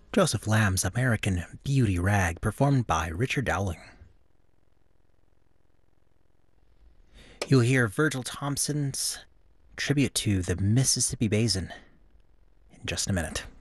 Joseph Lamb's American Beauty Rag, performed by Richard Dowling. You'll hear Virgil Thompson's tribute to the Mississippi Basin in just a minute.